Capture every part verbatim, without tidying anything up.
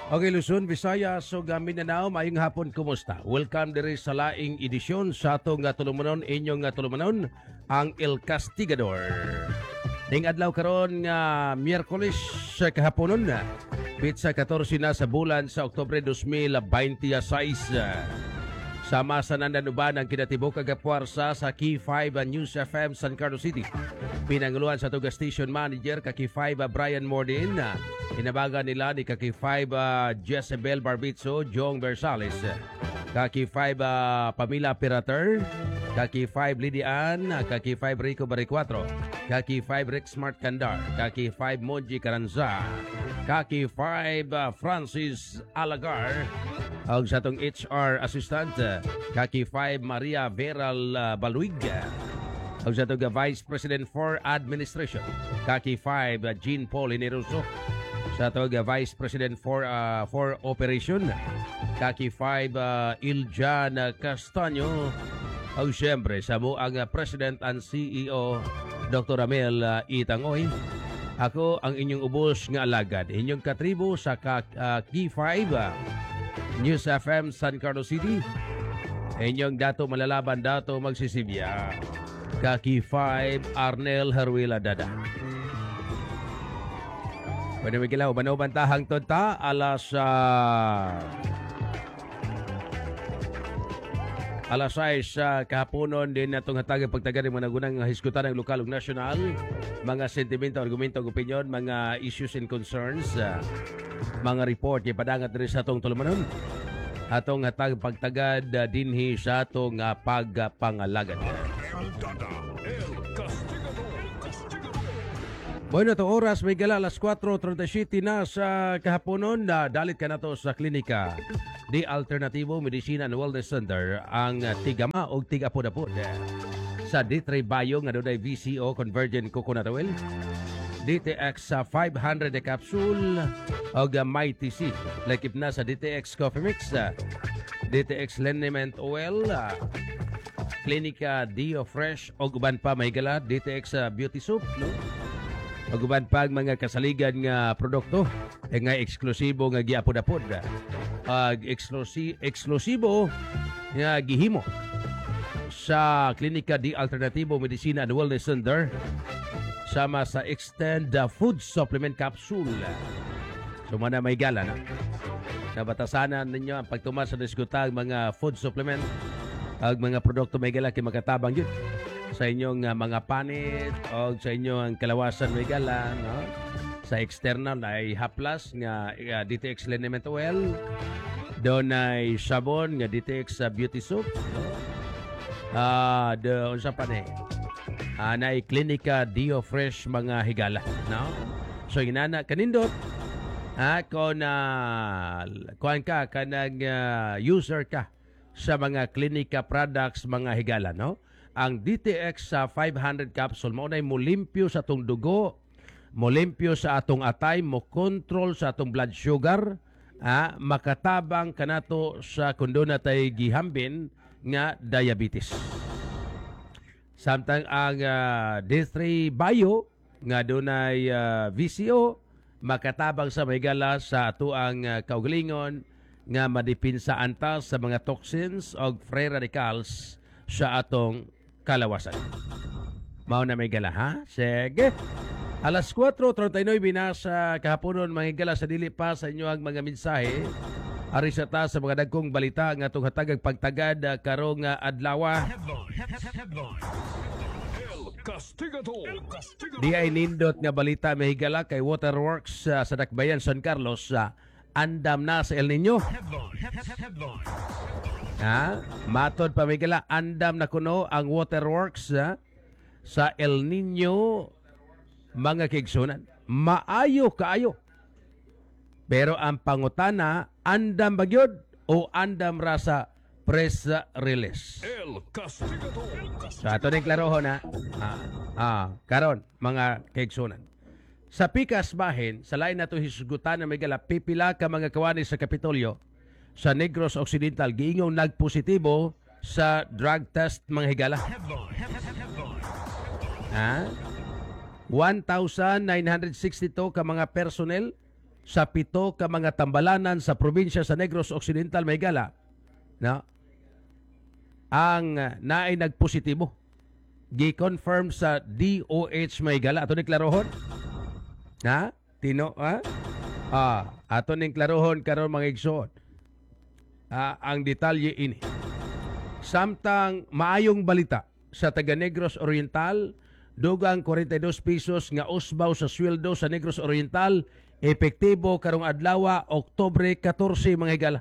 Okay, Luzon, Visayas, so Mindanao, mayong hapon, kumusta? Welcome diri sa laing edisyon sa atong nga tulumanon, inyong nga tulumanon, ang El Castigador. Ning adlaw karon nga Miyerkules sa kahaponon na, pitsa fourteen na sa bulan sa Oktubre twenty twenty-six. Sama sa nandanuban ang kinatibok kagapwarsa sa Key five News F M San Carlos City. Pinanguluhan sa tuga station manager ka Key five Brian Mordin. Inabagan nila ni ka Key five uh, Jezebel Barbitzo, Jong Versales. Ka Key five uh, Pamila Pirater. Ka Key five Lidian. Ka Key five Rico Baricuatro. Ka Key five Rick Smart Candar. Ka Key five Monji Caranza. Ka Key five uh, Francis Alagar. Og sa atong H R assistant, Kaki five Maria Veral uh, Baluig. Og sa atong Vice President for Administration, Kaki five uh, Jean Paul Ineroso. Sa atong Vice President for uh, for Operation, Kaki five uh, Iljan Castaño. Og siyempre sa buang uh, President and C E O, Doctor Amel uh, Itangoy. Ako ang inyong ubos nga alagad, inyong katribo sa Kaki five uh, News F M San Carlos City. Inyong dato malalaban, dato magsisibya. Kaki five Arnel Herwila Dada. Pwede magilaw, manaw bantahang tonta alas uh, alas sais sa uh, kahaponon din natong hatag pagtagad ng mga nagunang hisgutan ng lokal ug nasyonal, mga sentimento, argumento, opinion, mga issues and concerns, uh, mga report yung padangat rin sa atong tulumanon. Atong hatag pagtagad uh, dinhi sa atong uh, pagpangalagan. Bueno, itong oras may gala alas four thirty-seven na sa kahaponon. Uh, dalit ka na to sa klinika di Alternativo Medicina and Wellness Center ang uh, tigama o tigapod-apod uh, sa D three Bayo nga doon ay V C O Convergent Coconut Oil, D T X sa uh, five hundred capsule o uh, Mighty C. Lakip na sa D T X Coffee Mix, uh, D T X Liniment Oil, uh, Clinica Dio Fresh o guban pa may gala D T X uh, Beauty Soap, no? O guban pa mga kasaligan nga produkto eh, nga eksklusibo nga giapod-apod. Uh, eksklusi eksklusibo nga gihimo sa Klinika di Alternativo Medicina and Wellness Center sama sa Extend the Food Supplement Capsule. So mana may gala na. Nabatasanan ninyo ang pagtumas sa diskutang mga food supplement ag mga produkto may gala kay makatabang yun sa inyong uh, mga panit o sa inyong kalawasan may gala, no? Sa external ay haplas nga uh, D T X Liniment Oil, doon ay sabon nga D T X uh, Beauty Soap, no? Ah, uh, doon sa panay uh, na Clinica Dio Fresh mga higala, no? So inana kanindot ha kon na uh, kuan ka kanang uh, user ka sa mga klinika products mga higala, no? Ang D T X sa uh, five hundred capsule mo na mulimpyo sa atong dugo, mulimpyo sa atong atay, mo control sa atong blood sugar, ah, makatabang kanato sa kundo natay gihambin nga diabetes. Samtang ang uh, D three Bio nga dunay uh, V C O makatabang sa maygala sa atuang uh, kaugalingon nga madipinsa antas sa mga toxins o free radicals sa atong kalawasan. Mao na may gala, ha? Sige. Alas four thirty-nine na sa kahaponon mga gala sa dili pa sa inyo ang mga mensahe. Ari sa ta sa mga dagkong balita nga atong hatagag pagtagad uh, karong uh, adlaw. Di ay nindot nga balita may higala kay Waterworks uh, sa Dakbayan, San Carlos. Uh, andam na sa El Nino. Ha? Matod pa may gala, andam na kuno ang Waterworks ha? Sa El Nino mga kigsunan. Maayo kaayo. Pero ang pangutana, andam bagyod o andam rasa press release. Sa ato ning klarohon na ah, ah, karon mga kigsunan. Sa pikas bahin, sa lain nato hisgutan na may gala, pipila ka mga kawani sa Kapitolyo sa Negros Occidental giingong nagpositibo sa drug test mga higala. Ha? one thousand nine hundred sixty-two ka mga personnel sa pito ka mga tambalanan sa probinsya sa Negros Occidental, Mahigala, no? Ang uh, naay nagpositibo. Gi-confirm sa D O H Mahigala. Ato ni klarohon? Ha? Tino, ha? Ah, ato ning klarohon karon mga igsoon. Ah, ang detalye ini. Samtang maayong balita sa taga Negros Oriental, dugang forty-two pesos nga usbaw sa sweldo sa Negros Oriental, epektibo karong adlaw Oktubre fourteen mga higala.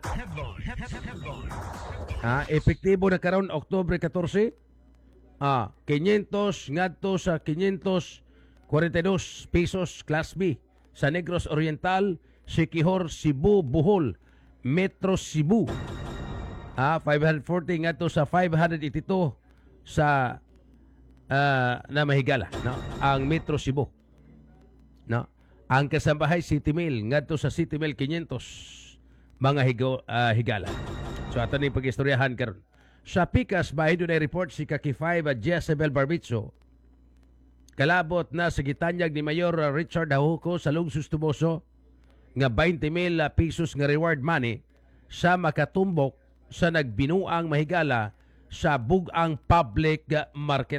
Ah, epektibo na karon Oktubre fourteen. Ah, quinientos ngadto sa quinientos forty-two pesos class B sa Negros Oriental, Siquijor, Cebu, Bohol, Metro Cebu. Ah, five forty nga to sa five eighty-two sa uh, na Mahigala, no? Ang Metro Cebu. No? Ang kasambahay City Mail nga to sa City Mail quinientos mga higo, uh, higala. So ato ni pagistoryahan karon. Sa Pikas bahay doon ay report si Kaki five at Jezebel Barbitso. Kalabot na sa gitanyag ni Mayor Richard Hahuko sa Lungsus Tuboso nga twenty mil pesos nga reward money sa makatumbok sa nagbinuang mahigala sa bugang public market.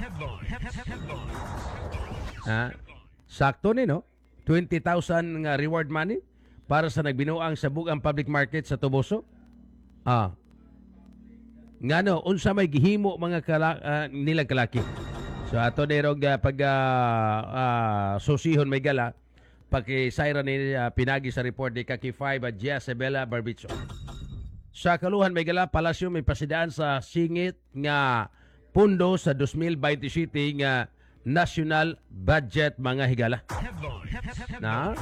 Ha? Sakto ni no? twenty thousand nga reward money para sa nagbinuang sa bugang public market sa Tuboso. Ah. Ngano unsa may gihimo mga kala, uh, nilang kalaki. So ato nirog uh, pag uh, uh, susihon may gala pakisayra ni uh, pinagi sa report ni Kaki five at Jezebela Barbitso. Sa kaluhan may gala palasyo may pasidaan sa singit nga pundo sa twenty twenty-seven nga national budget mga higala. Na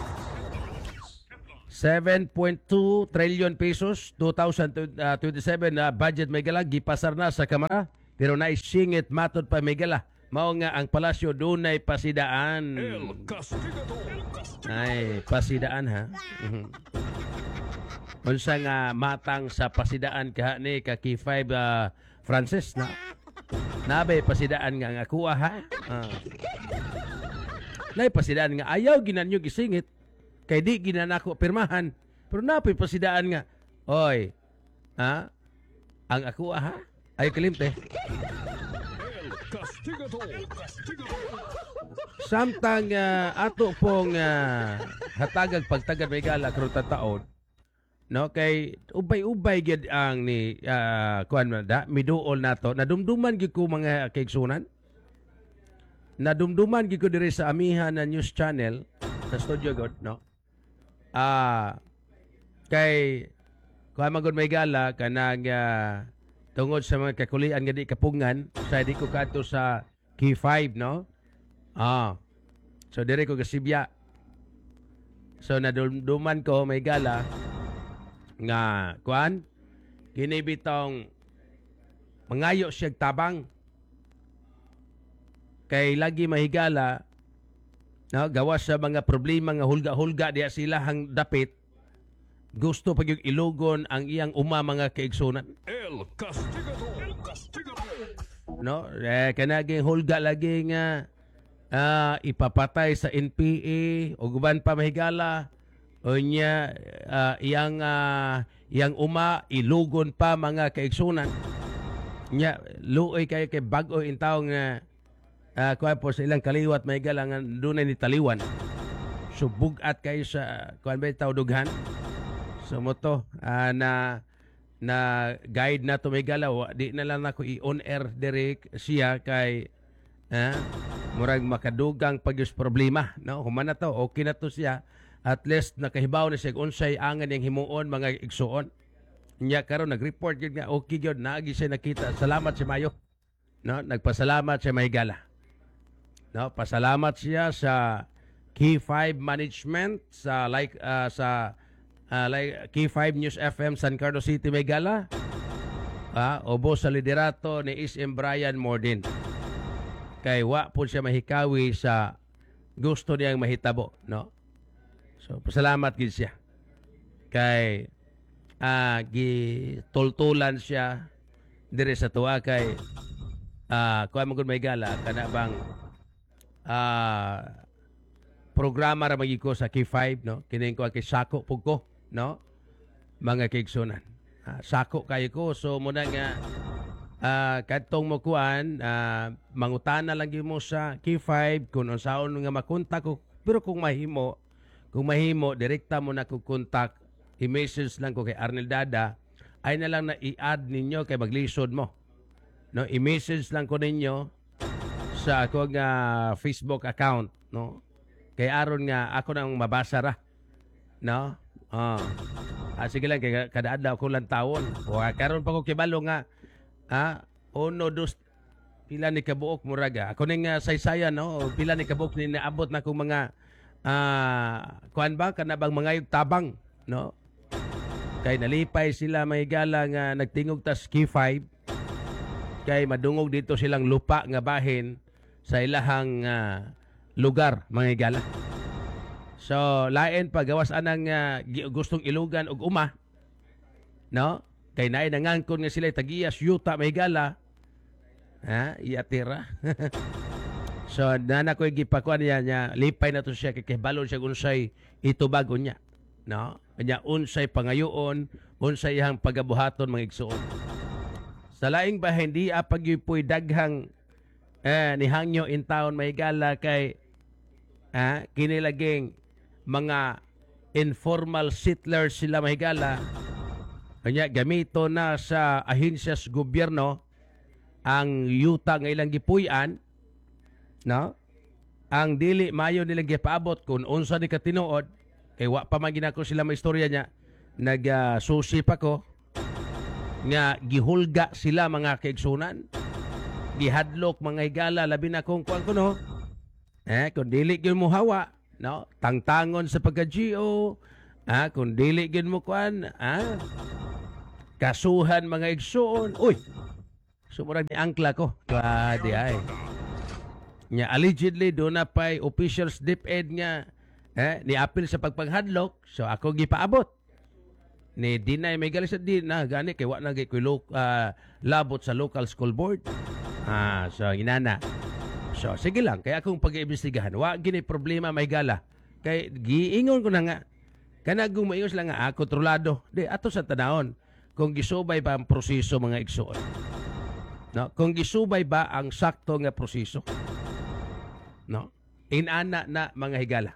seven point two trillion pesos two thousand twenty-seven na uh, budget may gala gipasar na sa Kamara pero na singit matod pa may gala. Mao nga ang palasyo dunay pasidaan. Ay, pasidaan ha. Uh-huh. Unsa nga matang sa pasidaan kaha ni Kaki five uh, Francis na nabay pasidaan nga nga kuha ha. Uh. Nay pasidaan nga ayaw ginanyo gisingit kay di ginanako pirmahan. Pero napay pasidaan nga oy ha ang ako ha ay kalimte. Samtang uh, ato pong uh, hatagag pagtagad may gala karon taon no kay ubay-ubay gid ang ni uh, kuan man da miduol nato nadumduman gid ko mga kaigsunan nadumduman gid ko diri sa amihan na news channel sa studio god no ah uh, kay kuan man gud may gala kanang uh, tungod sa mga kakulian nga di kapungan sa di ko kadto sa K five no ah so dire ko gasibya so nadumduman ko may gala nga kuan kini bitong mangayo siya tabang kay lagi mahigala no gawas sa mga problema nga hulga-hulga diya sila hang dapit gusto pag yung ilugon ang iyang uma mga kaigsunan. El Castigador, El Castigador. No, eh kanaging hulga lagi nga uh, ipapatay sa N P A o guban pa mahigala o niya uh, iyang uh, iyang uma ilugon pa mga kaigsunan. Nya luoy kay kay bag-o in taong nga uh, kuan po sa ilang kaliwat mahigala nga dunay ni taliwan. So bugat kay sa kuan ba taw dughan. So mo to uh, na na guide na to may galaw di na lang ako i-on air direct siya kay eh, murag makadugang pagyus problema no humana to okay na to siya at least nakahibaw na siya unsay angan yang himuon mga igsuon nya karon nag-report gyud nga okay gyud naagi siya nakita salamat si Mayo no nagpasalamat siya may gala no pasalamat siya sa K five management sa like uh, sa Uh, like K five News F M San Carlos City may gala uh, obo sa liderato ni S M Brian Mordin kay wa po siya mahikawi sa gusto niyang mahitabo no so pasalamat gid siya kay uh, gitultulan siya dire sa tuwa kay uh, kuha mo gud may gala kana bang uh, programa ra magi ko sa K five, no? Kining ko kay sako pug ko, no? Mga kaigsunan. Ah, sako kayo ko, so muna nga ah kadtong mo kuan, ah, mangutana lang gyud mo sa K five kung unsaon nga makontak ko. Pero kung mahimo, kung mahimo direkta mo na ko kontak, i-message lang ko kay Arnel Dada, ay na lang na i-add ninyo kay maglisod mo. No, i-message lang ko ninyo sa ako nga Facebook account, no? Kay aron nga ako nang mabasa ra, no? Ah. Ah, sige lang kay kada adlaw ko lang tawon. O karon pa ko kibalo nga ah uno dos pila ni kabuok muraga. Ako ning uh, saysayan, no? O pila ni kabuok ni naabot na kong mga ah kuan ba kanabang mga tabang, no? Kay nalipay sila may gala nga nagtingog tas K five. Kay madungog dito silang lupa nga bahin sa ilahang uh, lugar mga higala. So lain pagawas anang uh, gustong ilugan og uma, no? Kay naay nangangkon nga sila tagiyas yuta mga higala. Ha, iatira. So nana ko gipakuan niya niya lipay na to siya kay balon siya unsay itubago niya, no? Kanya unsay pangayoon, unsay iyang pagabuhaton mga igsuon. Sa laing ba hindi apag puy daghang eh, ni hangyo in town may gala kay ah, kinilaging mga informal settlers sila mahigala. Kanya gamito na sa ahensya sa gobyerno ang yuta nga ilang gipuy-an, no? Ang dili mayo nilang gipaabot kung unsa ni katinuod kay wa pa man ginako sila may istorya niya nag uh, susi pa ko nga gihulga sila mga kaigsunan, gihadlok mga higala labi na kung kuan kuno eh kung dili gyud mo hawa, no? Tangtangon sa pagka-G O, ah kung dili gyud mo kuan ah kasuhan mga igsuon. Uy, sumurag ni angkla ko di ay nya allegedly do na pay officials DepEd nga eh ni apil sa pagpaghadlok, so ako gipaabot ni dinay may gali sa di na gani kay wa na gay ko uh, labot sa local school board. Ah, so inana. So sige lang kay akong pag-iimbestigahan. Wa gini problema may gala. Kay giingon ko na nga kanagong maingos lang nga ako trolado. Di ato sa tanahon kung gisubay ba ang proseso mga igsuon. No, kung gisubay ba ang sakto nga proseso. No? Inana na mga higala.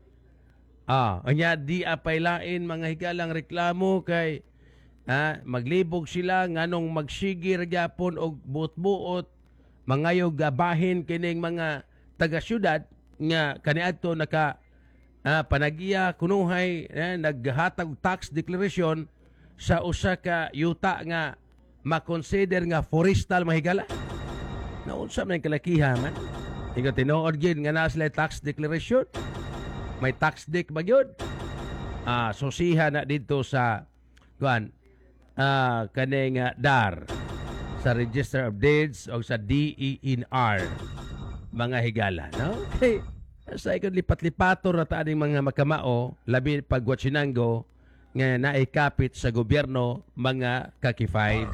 Ah, anya di apay lain mga higalang reklamo kay ah, maglibog sila nganong magsigir gyapon og buot-buot mangayog gabahin kining mga taga-syudad nga kaniadto naka ah, panagiya kunuhay eh, naghatag tax declaration sa usa ka yuta nga makonsider nga forestal mahigala. Naunsa man kalakiha man. Ingo tinuod gyud nga naa sila tax declaration. May tax deck ba yun? Ah, sosiha na dito sa kuan ah, kaning uh, D A R sa Register of Deeds o sa D E N R mga higala, no? Okay. Sa ikon lipat-lipator na taaning mga makamao labi pagwatsinanggo nga naikapit sa gobyerno mga kaki five.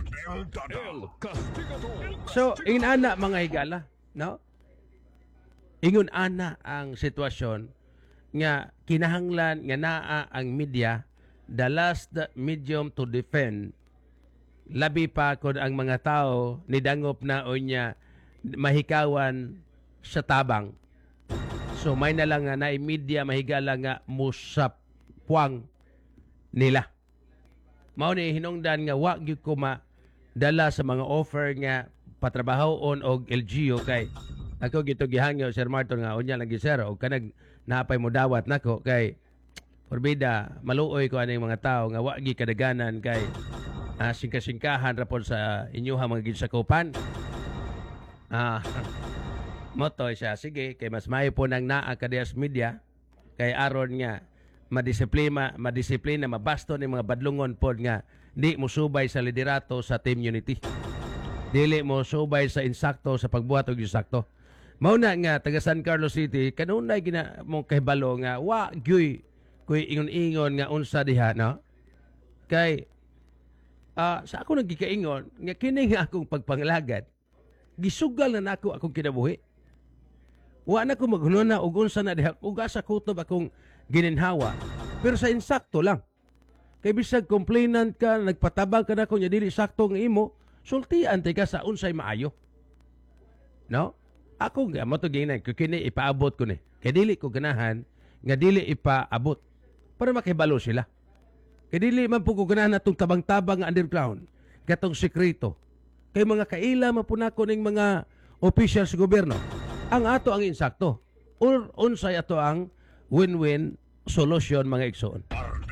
So, inana mga higala, no? Ingon ana ang sitwasyon nga kinahanglan nga naa ang media the last medium to defend labi pa kung ang mga tao nidangop na o niya mahikawan sa tabang. So may na lang nga na media mahigala nga musapwang nila. Mao ni hinungdan nga wa gyud ko madala sa mga offer nga patrabahon og L G U kay ako gito gihangyo Sir Martin nga unya lagi sir og kanag napay mo dawat nako kay forbida maluoy ko aning mga tao nga wa gi kadaganan kay ah, singka-singkahan rapon sa inyuha mga ginsakupan. Ah, moto siya sige kay mas maayo po nang naa kadiyas media kay aron nga madisiplina madisiplina mabasto ni mga badlungon pod nga di mo subay sa liderato sa team unity. Dili mo subay sa insakto sa pagbuhat og insakto. Mao na nga taga San Carlos City kanunay gina mo kahibalo nga wa gyoy kuy ingon-ingon nga unsa diha, no? Kay uh, sa ako nagkikaingon nga kini nga akong pagpanglagad gisugal na nako akong kinabuhi. Wa na ko maghunona og unsa na diha ug asa kutob akong gininhawa. Pero sa insakto lang. Kay bisag complainant ka, nagpatabang ka na kung dili sakto ang imo, sultian ti ka sa unsay maayo. No? Ako nga mo to ginay, kini ipaabot ko ni. Kay dili ko ganahan nga dili ipaabot para makibalo sila. Kay dili man po ko ganahan atong tabang-tabang nga underground, katong sekreto. Kay mga kaila man po nako ning mga official sa gobyerno. Ang ato ang insakto. Or unsay ato ang win-win solution mga igsoon.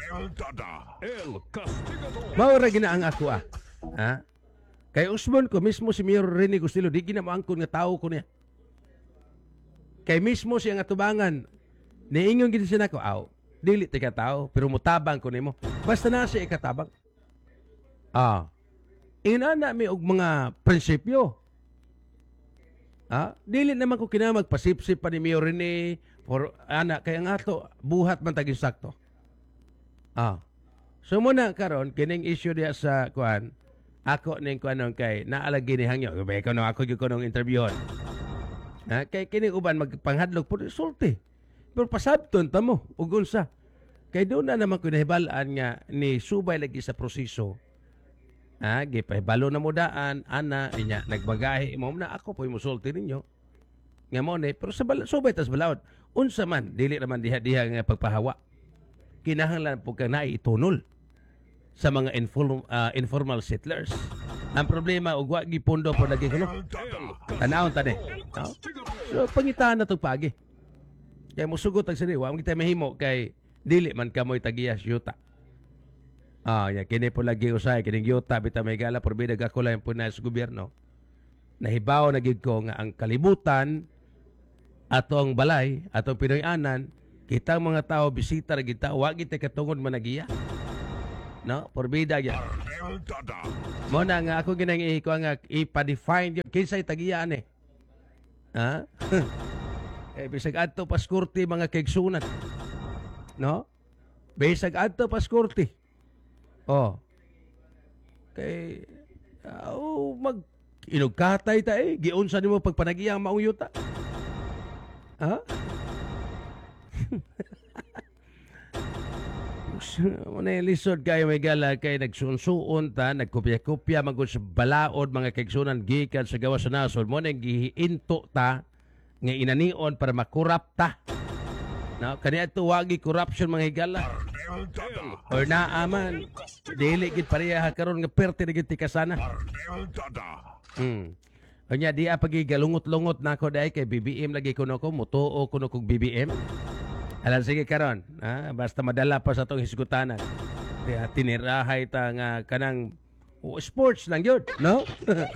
Maura gina ang ako ah. Ha? Kay Usman ko mismo si Mayor Rene Gustilo di ginamoangkon nga tao ko niya. Kay mismo siya nga tubangan niingon gid siya nako aw. Dili ti ka tao pero mutabang ko nimo. Basta na siya ikatabang. Ah. Inana mi og mga prinsipyo. Ah, dili naman ko kina magpasipsip pa ni Mayor Rene or ana kay ang ato buhat man taging sakto. Ah. So muna karon kining issue diha sa kuan ako ning kuan kay naalagi ni hangyo. Gabay ko no ako gyud ko nung interviewon. Ha kay kini uban magpanghadlok pud sulti. Pero pasabton ta mo ug unsa. Kay do na naman ko nahibalaan nga ni subay lagi sa proseso. Ah, gipahibalo na mo daan ana inya nagbagahi mo na ako po'y musulti ninyo. Nga mo ni pero sa bala, subay tas balaod. Unsa man dili naman diha-diha nga pagpahawa. Kinahanglan po ka na itunol sa mga inform, uh, informal settlers. Ang problema, ug wa gipundo po lagi kuno. Tanawon tani. No? So pangitaan na to pagi. Kay musugot ang sini, wa mo kita mahimo kay dili man kamoy tagiyas yuta. Ah, ya kini po lagi usay kining yuta bitaw may gala porbida ako lang po na sa gobyerno. Nahibaw na gid ko nga ang kalibutan atong balay, atong Pinoy-anan, kitang mga tao bisita ra gid ta, wa gid katungod managiya. No, porbida ya. Mo na nga ako ginang ihiko nga ipa-define yun kinsay tagiyaan eh. Ha? Eh bisag adto paskurti mga kaigsunan. No? Bisag adto paskurti. Oh. Kay oh, mag inugkatay ta eh giunsa nimo pagpanagiya ang maong yuta. Ha? Muna lisod kayo may gala kay nagsunsuon ta, nagkopya-kopya magod sa balaod mga kaigsunan gikan sa gawas sa nasod. Muna gihinto ta nga inanion para makurap ta. No, kaniya ito wagi corruption mga higala. Or naaman dili gid pareha karon nga perte na gid tikasana. Hmm. Kanya di apagi galungot-lungot nako dai kay B B M lagi kuno ko mutuo kuno kog B B M. Alam sige karon, ha? Basta madala pa sa tong hisgutanan. Kaya tinirahay ta nga kanang oh, sports lang yun, no?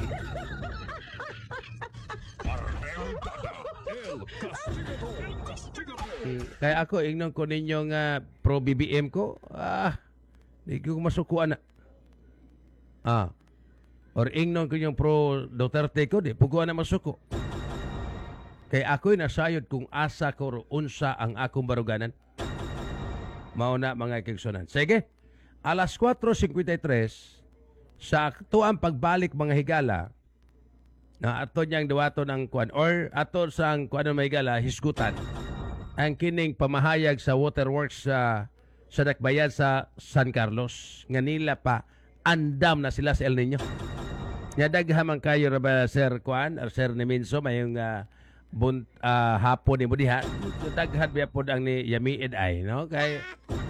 Kaya ako, ingnon ko ninyo nga pro B B M ko, ah, di ko masukuan na. Ah, or ingnon ko yung pro Duterte ko, di puguan na masuko. Kaya ako'y nasayod kung asa ko unsa ang akong baruganan. Mauna mga kigsunan. Sige, alas kwatro singkwenta y tres, sa tuang pagbalik mga higala, na ato niyang dawato ng kuan, or ato sang kuan ng mga higala, hisgutan, ang kining pamahayag sa waterworks sa, sa Dakbayan sa San Carlos. Nga nila pa, andam na sila sa El Nino. Nga daghamang kayo ba, Sir Kuan, or Sir Neminso, mayong uh, Bunt, uh, hapon ni mo diha daghan biya pod ang ni Yami Ed ay no kay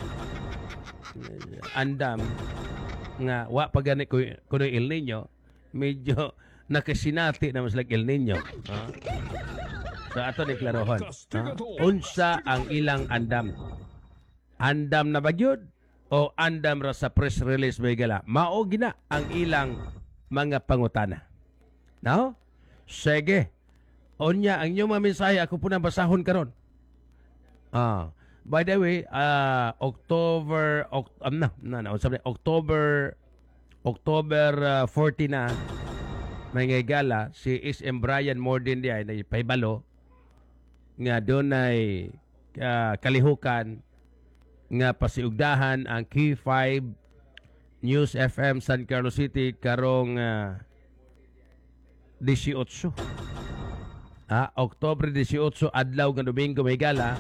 andam nga wa pagani ko kuno El Nino medyo nakasinati na mas like El Nino huh? So ato ni klarohon huh? Unsa ang ilang andam andam na bagyod o andam ra sa press release may gala mao gina ang ilang mga pangutana no sige. Onya, ang inyong mga mensahe, ako po na basahon karon. Ah, by the way, uh, October, Oct um, na, na, na, sabi, October, October uh, fourteen na, may ngay gala, si S M Brian Morden di ay paibalo, nga doon ay uh, kalihukan, nga pasiugdahan ang Q five News F M San Carlos City karong uh, eighteen. Ah, Oktubre eighteen adlaw nga Domingo may gala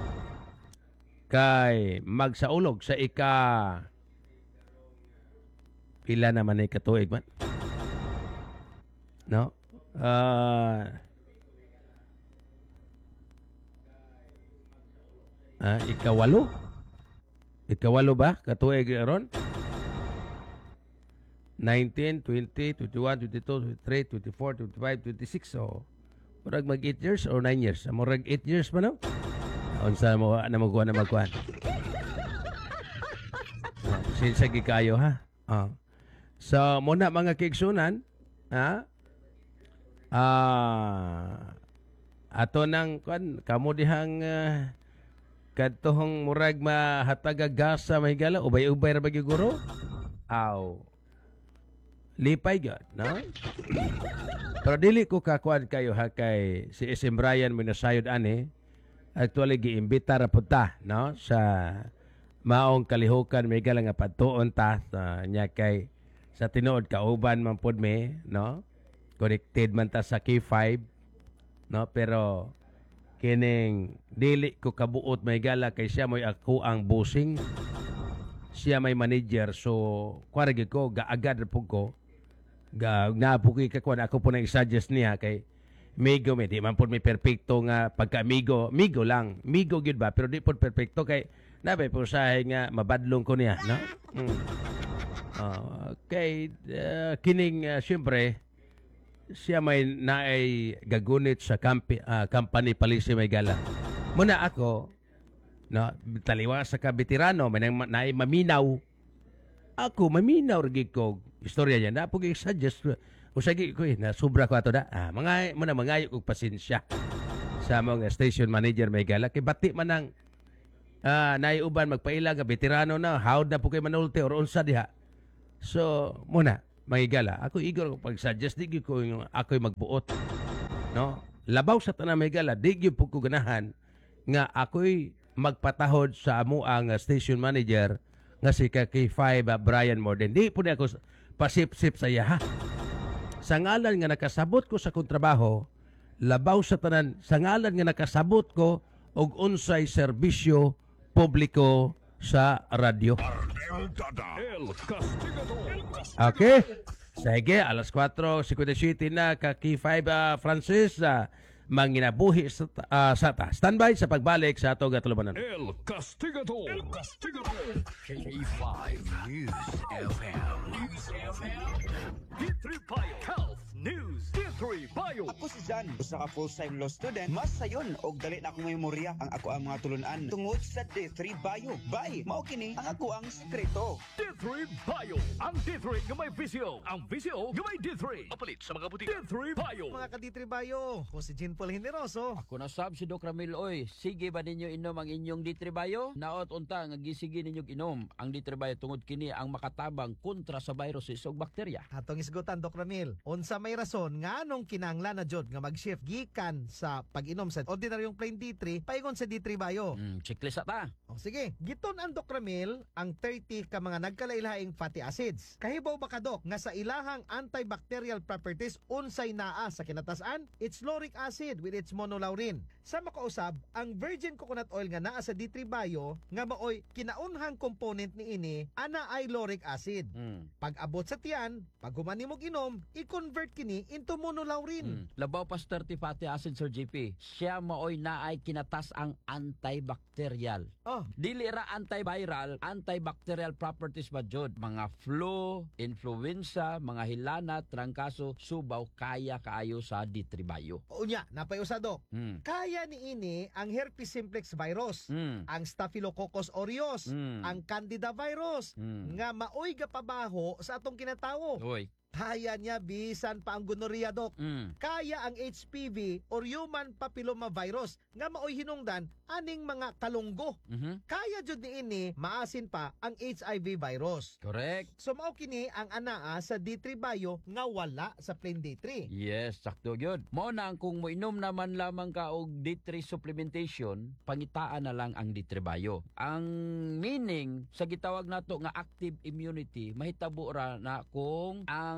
kay magsaulog sa ika pila naman ay katuig man. No? Ah, ah ikawalo? Ikawalo ba katuig ron? nineteen, twenty, twenty-one, twenty-two, twenty-three, twenty-four, twenty-five, twenty-six. So, murag mag eight years or nine years? Murag eight years pa no? Unsa mo na magkuha na magkuha. Oh, sinsa gi kayo ha. Oh. So muna mga kigsunan, ha? Ah ato nang kuan kamo dihang uh, kadtong murag mahataga gasa mahigala ubay-ubay ra bagi guro. Aw. Lipay gyud, no? Pero dili ko kakuan kayo ha kay si S M Brian minasayod ani. Actually giimbita ra pud ta, no? Sa maong kalihukan may gala nga padtuon ta uh, nya kay sa tinuod kauban man pud me, no? Connected man ta sa K five, no? Pero kining dili ko kabuot may gala kay siya moy ako ang bossing. Siya may manager so kuara gyud ko gaagad pud ko. Ga napuki ka kuan ako po nang i-suggest niya kay Migo me di man pud may perpekto nga pagka Migo, Migo lang. Migo gyud ba pero di pud perpekto kay nabay po sahay nga mabadlong ko niya, no? Mm. Uh, kay uh, kining uh, siyempre siya may naay gagunit sa kampi, uh, company palisi may gala. Muna ako no taliwa sa ka veterano may nang naay maminaw. Ako maminaw rig ko istorya niya na pug i-suggest usagi ko eh, na sobra ko ato da. Ah, mga muna mangayo og pasensya sa mga station manager may gala kay bati man nang ah naiuban magpaila nga veterano na hawd na po kay manulti or unsa diha. So muna mahigala ako igor ko pag-suggest di gyud ko yung ako'y magbuot, no? Labaw sa tanan mahigala di gyud po ko ganahan nga ako'y magpatahod sa amo ang station manager nga si K five uh, Brian Morden. Di po ako pasip-sip sa iya ha. Sa ngalan nga nakasabot ko sa kontrabaho, labaw sa tanan sa ngalan nga nakasabot ko og unsay serbisyo publiko sa radyo. Okay? Sige, alas four fifty-seven na ka K five uh, Francis uh, manginabuhi sa, uh, sa ta. Standby sa pagbalik sa ato gatulumanan. El Castigador. El Castigador. K five News F M. News F M. D three Bio Health News. D three Bio. Ako si Jan, usa ka full-time law student. Mas sayon og dali na akong memorya ang ako ang mga tulunan tungod sa D three Bio. Bye, mao kini ang ako ang sekreto. D three Bio. Ang D three nga may visyo. Ang visyo nga may D three. Papalit sa mga butika. D three Bio. Mga ka-D three Bio, ko si Jean Paul Generoso. Ako na sab si Doc Ramil oy. Sige ba ninyo inom ang inyong D three Bio? Naot unta nga gisige ninyo inom ang D three Bio tungod kini ang makatabang kontra sa virus ug bakterya. Atong isgutan, Doc Ramil. Unsa may rason nga anong kinahanglan na jud nga mag-shift gikan sa pag-inom sa ordinaryong plain D three paingon sa D three Bio? Mm, checklist ta. O sige, giton ang Doc Ramil ang thirty ka mga nagkalailhaing fatty acids. Kahibaw ba ka, Doc, nga sa ilahang antibacterial properties unsay naa sa kinatasan? It's lauric acid with its monolaurin. Sa makausab, ang virgin coconut oil nga naa sa D three Bio nga maoy kinaunhang component ni ini ana ay lauric acid. Mm. Pag abot sa tiyan, pag humani mo ginom, i-convert kini into monolaurin. Mm. Labaw pa sa thirty fatty acid Sir J P. Siya maoy naay kinatas ang antibacterial. Oh, Dili ra antiviral, antibacterial properties ba jud? Mga flu, influenza, mga hilana, trangkaso, subaw kaya kaayo sa D three Bio. unya, napay usa, Doc. Mm. Kaya ni ini ang herpes simplex virus, Mm. ang staphylococcus aureus, Mm. ang candida virus, Mm. nga maoy gapabaho sa atong kinatawo. Oy. Kaya niya bisan pa ang gonorrhea, Doc. Mm. Kaya ang H P V or human papilloma virus nga maoy hinungdan aning mga kalunggo. Mhm. Kaya jud ni ini maasin pa ang H I V virus. Correct. So mao kini ang anaa sa D three Bio nga wala sa plain D three. Yes, sakto gyud. Mao na ang kung moinom naman lamang ka og D three supplementation, pangitaan na lang ang D three Bio. Ang meaning sa gitawag nato nga active immunity, mahitabo ra na kung ang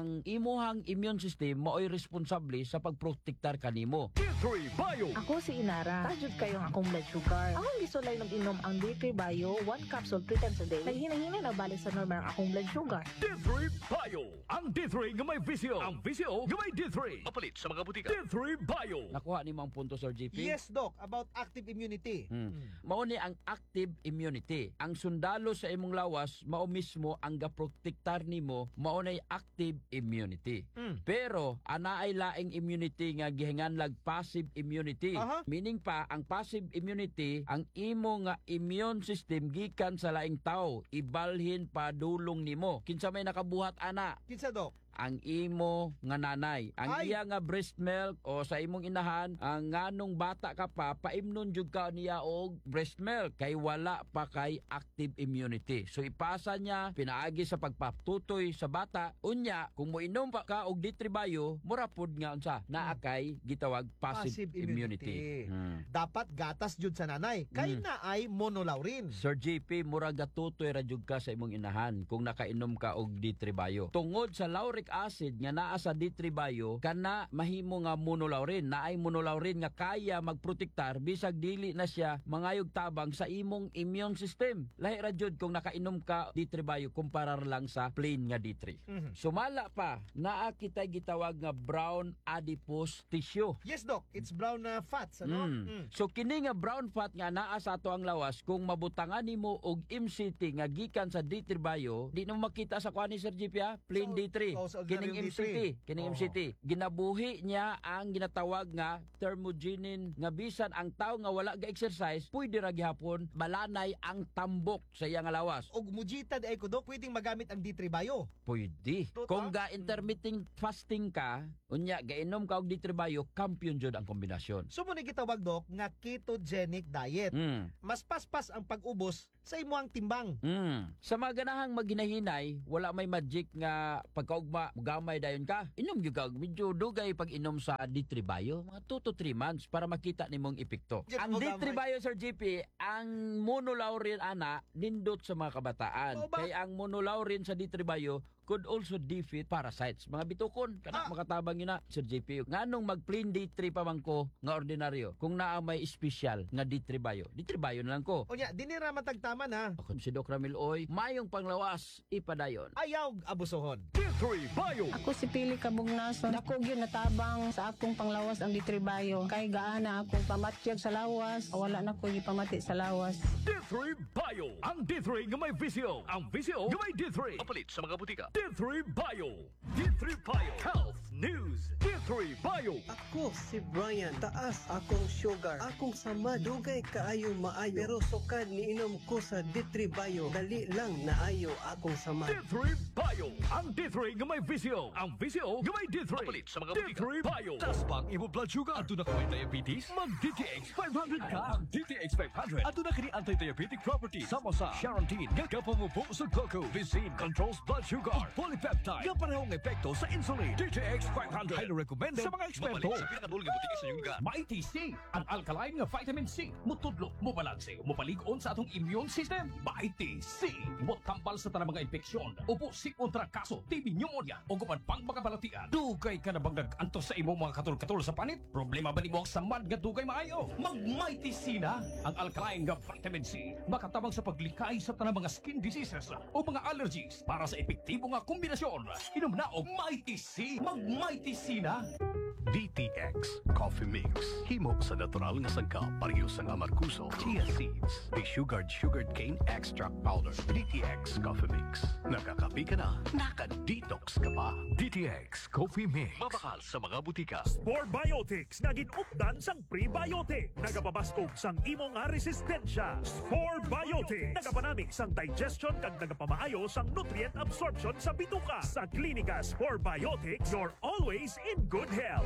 ang imuhang immune system mao'y responsable sa pagprotektar kanimo. D three Bio. Ako si Inara. Tajud kayong akong blood sugar. Akong gisulay mag-inom ang D three Bio, one capsule three times a day. Kay hinay-hinay na balik sa normal ang akong blood sugar. D three Bio. Ang D three nga may visio. Ang visio nga may D three. Mapalit sa mga butika. D three Bio. Nakuha ni mga punto, Sir G P? Yes, Doc, about active immunity. Hmm. Mao ni ang active immunity. Ang sundalo sa imong lawas mao mismo ang gaprotektar nimo, mao nay active immunity. Mm. Pero ana ay laing immunity nga gihinganlag passive immunity. Aha. Meaning pa ang passive immunity ang imo nga immune system gikan sa laing tao, ibalhin pa dulong nimo. Kinsa may nakabuhat ana? Kinsa, Doc? Ang imo nga nanay, ang Ay. iya nga breast milk o sa imong inahan, ang nganong bata ka pa, paimnon jud ka niya og breast milk kay wala pa kay active immunity. So ipasa niya pinaagi sa pagpatutoy sa bata. Unya, kung moinom pa ka og D three Bio, mura pod nga unsa naa kay gitawag passive, Passive immunity. Hmm. Dapat gatas jud sa nanay. Kay Mm. na ay monolaurin. Sir J P, mura gatutoy ra jud ka sa imong inahan kung nakainom ka og D three Bio. Tungod sa lauric acid nga naa sa D three Bio, kana mahimo nga monolaurin. Naay monolaurin nga kaya magprotektar bisag dili na siya mangayog tabang sa imong immune system. Lahi ra jud kung nakainom ka D three Bio kumparar lang sa plain nga D three. Mhm. Sumala pa, naa kita gitawag nga brown adipose tissue. Yes, Doc. It's brown na fats, ano? Mm. Mm. So kini nga brown fat nga naa sa ato ang lawas, kung mabutangan nimo og M C T nga gikan sa D three Bio, di na makita sa kuan ni Sir G P, ha? Plain So, D three. oh, sa Kining ordinaryong M C T, D three. kining Oh. M C T. Ginabuhi niya ang ginatawag nga thermogenin nga bisan ang tawo nga wala ga exercise, pwede ra gihapon malanay ang tambok sa iyang lawas. Og mujita ay ko, Doc, pwedeng magamit ang D three Bio. Pwede. Tota? Kung ga intermittent fasting ka, unya gainom ka og D three Bio, kampiyon jud ang kombinasyon. So mo ni gitawag, Doc, nga ketogenic diet. Mm. Mas paspas ang pag-ubos sa imuang timbang. Mm. Sa mga ganahang maghinahinay, wala may magic nga pagkaugma, mugamay dayon ka. Inom gyud ka, medyo dugay pag inom sa D three Bio, mga two to three months para makita nimong epekto. Diyan Ang D three mugamay. Bio, Sir G P, ang monolaurin ana nindot sa mga kabataan. Oo ba? Kaya ang monolaurin sa D three Bio could also defeat parasites. Mga bitukon, kana Ah. makatabang yun na, Sir J P. Nganong mag-plain D three pa man ko nga ordinaryo, kung naa may special nga D three Bio, D three Bio na lang ko. O nya, dinira matagtaman ha. Ako si Doc Ramil Oy, mayong panglawas, ipadayon. Ayaw abusohon. D three Bio. Ako si Pili Kabugnason. Ako gyud natabang sa akong panglawas ang D three Bio. Kay gaana akong pamatyag sa lawas. Wala na ko gipamati sa lawas. D three Bio. Ang D three nga may visio. Ang visio nga may D three. Mapalit sa mga butika. D three Bio. D three Bio. Health News. D three Bio. Ako si Brian, taas akong sugar. Akong sama, dugay kaayo maayo. Pero sukad ni inom ko sa D three Bio. Dali lang naayo akong sama. D three Bio. Ang D three nga may visio. Ang visio nga may D three. Mapalit sa mga butika. D three Bio. Taas pang imo blood sugar. Ato na ka may diabetes? Mag D T X five hundred ka. Ang D T X five hundred. Ato na ka ni anti-diabetic properties. Sama sa Charantine. Gagapamubong sa glucose. Visin controls blood sugar. Polypeptide. Nga parehong epekto sa insulin. D T X five hundred. Highly recommended sa mga eksperto. Mabalik sa pinakadulong nga butika sa Yunga. Mighty C, ang alkaline nga vitamin C. Mutudlo, mubalanse, mupaligon sa atong immune system. Mighty C, mutambal sa tanang mga infeksyon. Upo, sipon, trangkaso, T B, pneumonia, o guman pang mga balatian. Dugay ka na bang nag-antos sa imong mga katul-katul sa panit? Problema ba ni mo ang samad nga dugay maayo? Mag Mighty C na, ang alkaline nga vitamin C. Makatabang sa paglikay sa tanang mga skin diseases o mga allergies para sa epektibo nga kombinasyon. Inom na og Mighty C. Mag Mighty C na. D T X Coffee Mix. Himo sa natural nga sangka pareho sa amarkuso, chia seeds, may sugared sugared cane extract powder. D T X Coffee Mix. Nakakapi ka na, naka-detox ka pa. D T X Coffee Mix. Mabakal sa mga butika. Spore Biotics na ginupdan sang prebiotic. Nagapabastog sang imo nga resistensya. Spore Biotics. Nagapanami sang digestion kag nagapamaayo sang nutrient absorption sa bituka. Sa klinika Spore Biotics, you're always in good health.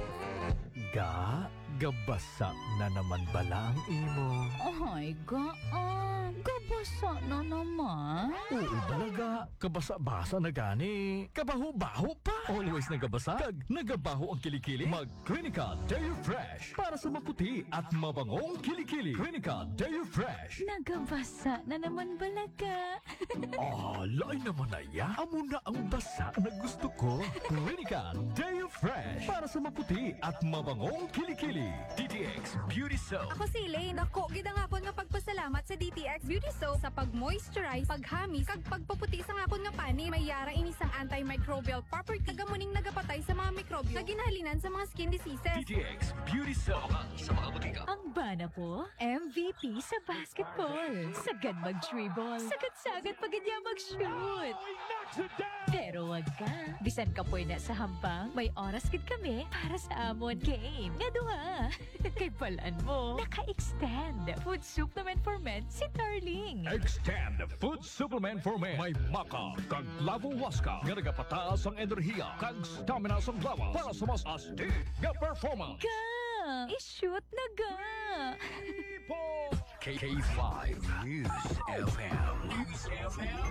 Ga, gabasa na naman bala ang imo. Ay, gaan. Gabasa na naman. Oo talaga, kabasa-basa na gani. Kabaho-baho pa. Always nagabasa, kag nagabaho ang kilikili. Mag Clinica Dairy Fresh para sa maputi at mabangong kilikili. Clinica Dairy Fresh. Nagabasa na naman balaga. Ah, Alay naman na ya. Amo na ang basa na gusto ko. Clinica Day of Fresh. Para sa maputi at mabangong kilikili. D T X Beauty Soap. Ako si Elaine. Ako, gida nga ako nga pagpasalamat sa D T X Beauty Soap sa pag-moisturize, paghamis, kag pagpaputi sa nga ako nga pani. May yara inisang antimicrobial property. Kagamuning nagapatay sa mga mikrobyo na ginahalinan sa mga skin diseases. D T X Beauty Soap. Sa mga butika. Ang bana po, M V P sa basketball. Sagad mag-dribble. Sagad-sagad pag niya mag-shoot. Pero wag ka. Bisan ka po na sa hambang, may oras kid kami para sa amon game. Nga duha. Kay balaan mo, naka-extend. Food supplement for men si Darling. Extend Food Supplement for Men. May maka, kag lavo waska. Nga nagapataas ang enerhiya, kag stamina sa lawas. Para sa mas astig nga performance. Ga! I-shoot na ga! K five News F M. News F M.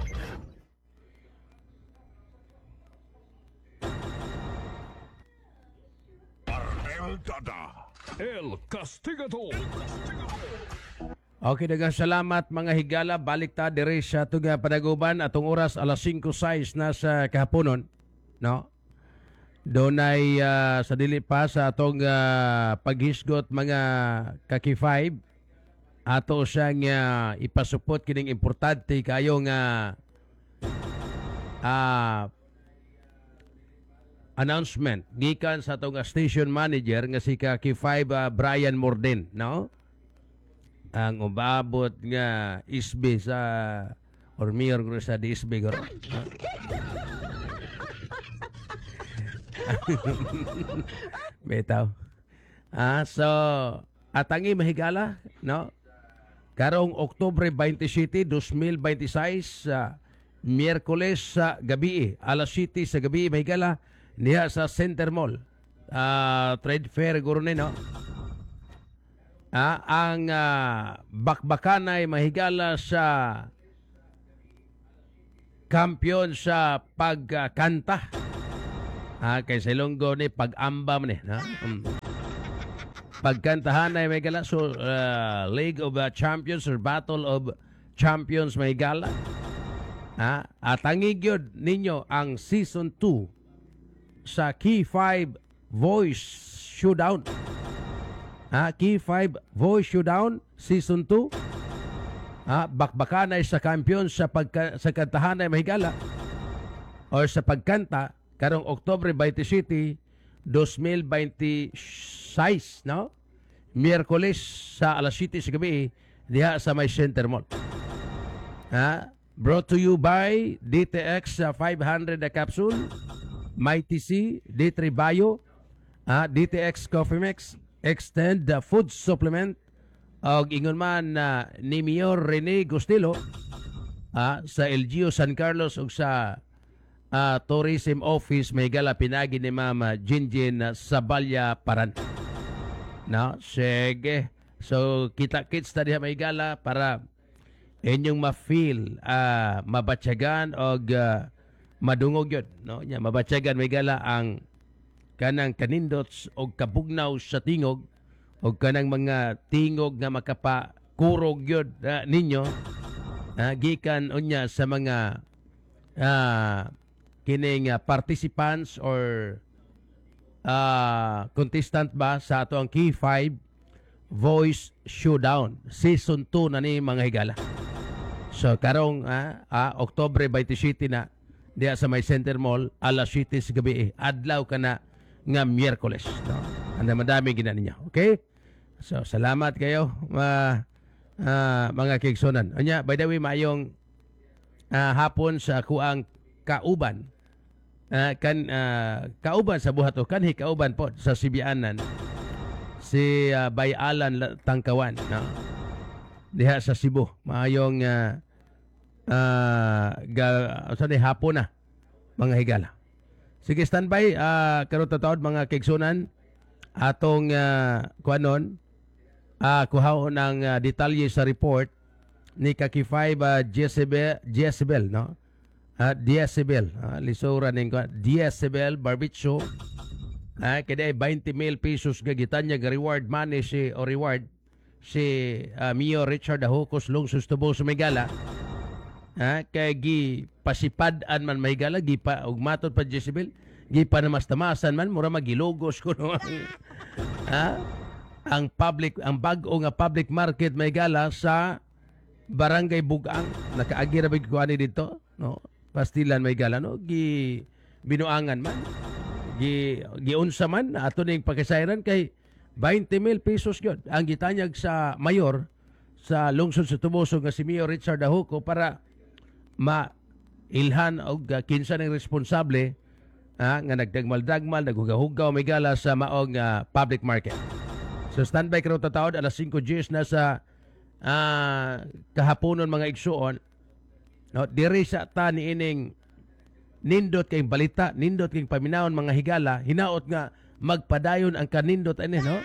El Dada. El Castigado. Okay, dagang salamat mga higala. Balik ta dire sa tuga panaguban atong oras alas singko sais na sa kahaponon, no? Doon ay uh, sa dili pa sa atong uh, paghisgot mga kaki five ato siyang uh, ipasupot kining importante kayo nga uh, announcement gikan sa atong station manager nga si kaki five uh, Brian Morden, no? Ang umabot nga isbe sa or mayor ko sa isbe ko. Betaw. Ah, so atangi mahigala, no? Karong Oktubre twenty-seven, twenty twenty-six, uh, Miyerkules sa gabi, alas siyete sa gabi mahigala niya sa Center Mall. Uh, trade fair guro ni, no? Ah, ang uh, bakbakanay mahigala sa kampiyon sa pagkanta. Ah, kay Silonggo ni pag-amba man ni, no? Um, pagkantahan ay may gala so uh, League of uh, Champions or Battle of Champions may gala. Ah, atangig yun ninyo ang season two sa Key five Voice Showdown. Ah, Key five Voice Showdown season two. Ah, bakbakan ay sa kampiyon sa pagka, sa kantahan ay mahigala or sa pagkanta karong Oktubre twenty-seven, twenty twenty-six, no? Miyerkules sa alas siyete sa gabi diha sa may Center Mall. Ah, brought to you by D T X uh, five hundred a capsule, Mighty C, D three Bio, ah, D T X Coffee Mix, Extend the Food Supplement, og ingon man na uh, ni Mayor Rene Gustilo ah, sa L G U San Carlos ug sa uh, Tourism Office may gala pinagi ni Mama Jinjin uh, Sabalya Paran. No, sige. So kita-kits ta diha may gala para inyong ma-feel, uh, mabatyagan og uh, madungog yun, no? Nya mabatyagan may gala ang kanang kanindots og kabugnaw sa tingog og kanang mga tingog nga makapakurog yun uh, ninyo uh, gikan unya sa mga uh, kining uh, participants or uh, contestant ba sa ato ang Key five Voice Showdown season two na ni mga higala. So karong uh, uh, Oktubre twenty-seven na diya sa may Center Mall alas siyete sa gabi, adlaw ka na nga Miyerkules, no? Anda madami gina ninyo. Okay? So salamat kayo uh, uh, mga kigsunan. Anya, by the way, mayong uh, hapon sa kuang kauban. Uh, kan uh, kauban sa buhat o kanhi kauban po sa Sibianan. Si uh, Bay Alan Tangkawan, no? Diha sa Cebu. Mayong uh, uh, ga, sa di hapon na mga higala. Sige, standby. Uh, karon taon mga kigsunan. Atong uh, kuanon, uh, kuhaon ng uh, detalye sa report ni Kaki five uh, Jezebel, Jezebel, no? Uh, Jezebel. Uh, lisura ning Jezebel Barbitso. Uh, kada ay twenty mil pesos gagitan niya reward money si o reward si uh, Mio Richard Ahocos Lungsus Tubo Sumigala. Ha, kay gi pasipad-an man mahigala gi pa ug matod pa Jezebel, gi pa namas-tamasan man mura magilogos kuno ang ha, ang public ang bag-o nga public market mahigala sa Barangay Bugang. Nakaagi ra big kuani dito, no? Pastilan mahigala, no? Gi binuangan man. Gi giunsa man ato ning pagkasayran kay twenty mil pesos gyud ang gitanyag sa mayor sa lungsod sa Tubuso nga si Mayor Richard Ahuco para ma-ilhan og uh, kinsa ning responsable ah, nga nagdagmal-dagmal, naghugaw-hugaw may gala sa maong uh, public market. So standby karon tataod alas five Gs na sa uh, kahaponon mga igsuon. No, diri sa ta ni ining nindot kay balita, nindot kay paminawon mga higala, hinaot nga magpadayon ang kanindot ani, no?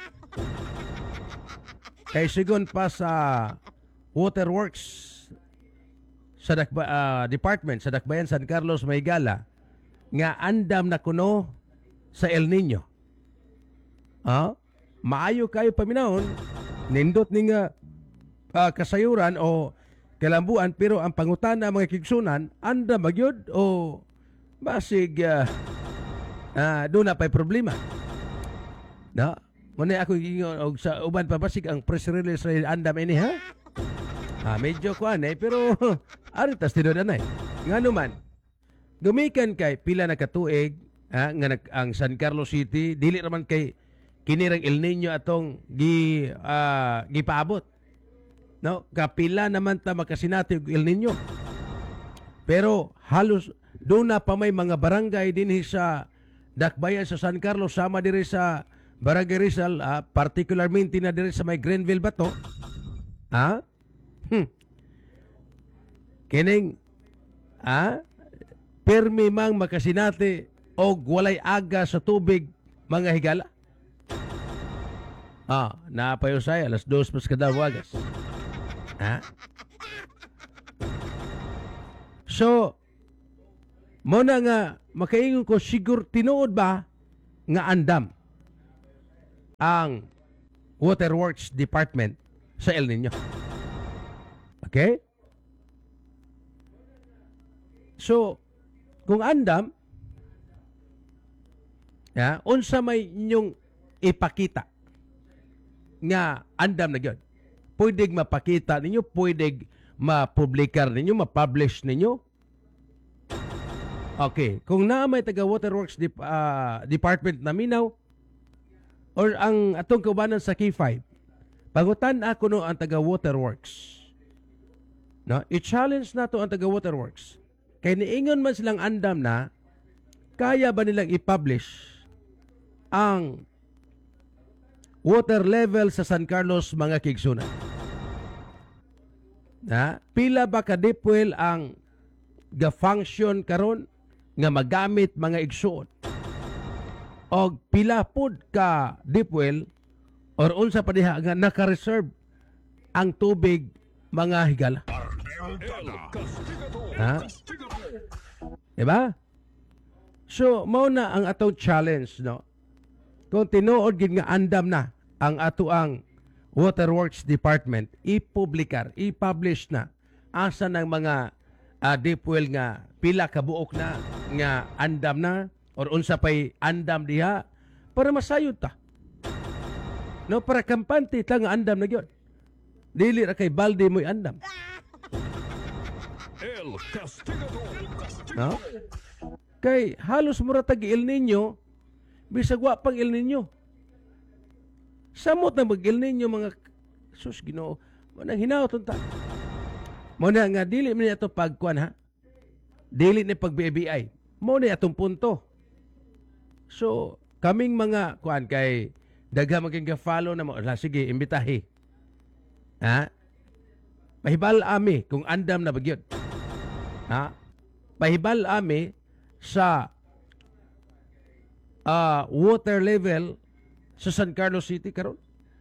Kay sigon pa sa Waterworks sa Dakba, uh, department sa Dakbayan San Carlos Maygala nga andam na kuno sa El Nino. Ah, maayo kayo paminahon nindot ni nga uh, kasayuran o kalambuan pero ang pangutana mga kigsunan andam magyud o basig uh, uh, doon na pa'y problema. Na, muna ako gingon og sa uban pa basig ang press release sa andam ini ha. Ah, medyo kuan eh, pero aritas tinudan eh. Nga naman, gumikan kay pila na katuig ah, nga nag, ang San Carlos City, dili naman kay kinirang El Nino atong gi, ah, gipaabot. No? Kapila naman ta makasinati og El Nino. Pero halos doon na pa may mga barangay din sa Dakbayan sa San Carlos, sama diri sa Barangay Rizal, ah, particularmente na diri sa may Grenville Bato. Ah? Hmm. Kining ah, permi mang makasinati og walay aga sa tubig mga higala. Ah, napayusay alas dos pas kada wagas. Ha? So, mo na nga makaingon ko sigur tinuod ba nga andam ang Waterworks Department sa El Nino. Okay? So, kung andam, ya, unsa may inyong ipakita nga andam na gyud. Pwedeng mapakita ninyo, pwedeng mapublikar ninyo, mapublish ninyo. Okay, kung na may taga Waterworks Dep uh, Department na minaw or ang atong kaubanan sa K five, pagutan ako no ang taga Waterworks. No, i-challenge nato ang taga Waterworks. Kay niingon man silang andam na kaya ba nilang i-publish ang water level sa San Carlos mga kigsunan? Na, pila ba ka deep well ang ga-function karon nga magamit mga igsuon? O pila pod ka deep well or unsa pa diha nga naka-reserve ang tubig mga higala? Ha? Diba? So, mao na ang atong challenge, no? Kung tinuod gid nga andam na ang ato ang Waterworks Department, ipublikar, i-publish na asa ng mga uh, deep well nga pila ka buok na nga andam na or unsa pay andam diha para masayod ta. No, para kampante ta nga andam na gyud. Dili ra kay balde mo'y andam. El Castigador. No? Kay halos mura tag El Nino, bisag wa pang El Nino. Samot na mag El Nino mga sus Ginoo. Mo nang hinaot ta. Mo na nga dili man ato pagkuan ha. Dili ni pag B B I. Mo na atong punto. So, kaming mga kuan kay dagha maging follow na mo. La, sige, imbitahi. Ha? Pahibal ami kung andam na bagyod. Ha? Pahibal ami sa uh, water level sa San Carlos City karon.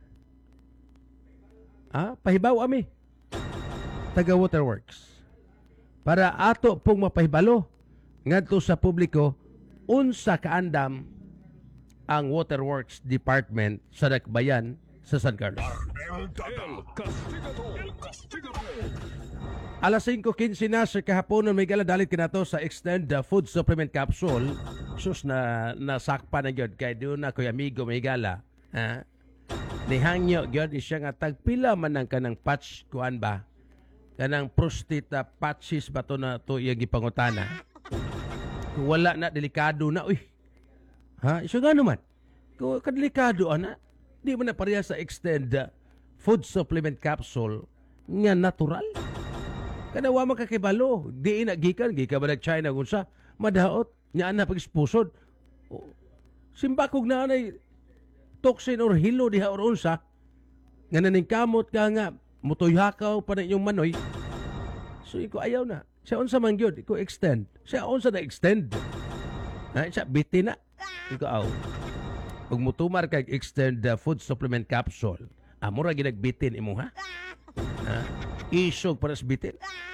Ha? Pahibaw ami taga Waterworks para ato pong mapahibalo ngadto sa publiko unsa kaandam ang Waterworks Department sa Dakbayan sa San Carlos. El Castigador. El Castigador. Alas singko fifteen na sa kahaponon may gala dalit kinato sa Extend uh, Food Supplement Capsule. Sus na nasakpa na gyud kay doon na koy amigo may gala. Ha? Nihangyo gyud siya nga tagpila man ang kanang patch kuan ba? Kanang prostate uh, patches ba to na to iyang gipangutana. Kung wala na delikado na uy. Ha? Iso nga naman. Kung kadelikado ana, di mo na pareha sa Extend uh, Food Supplement Capsule nga natural. Kada wa makakibalo, di ina gikan gikan ba nag-China kung sa madaot nya ana pag-spusod. Oh, simbakog na anay toxin or hilo diha or unsa nga naning kamot ka nga mutoy-hakaw pa na inyong manoy. So iko ayaw na. Siya unsa man gyud, iko extend. Siya unsa na extend. Ha, siya bitin na. Iko aw. Ug mutumar kag Extend uh, Food Supplement Capsule. Amo ra ginagbitin imo ha? Ha? Isog para sa bitin.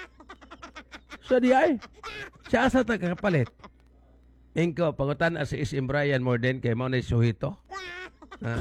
So di ay. Siya asa ta kakapalit. Ingko pangutan as is Brian more than kay mo na suhito. Ha?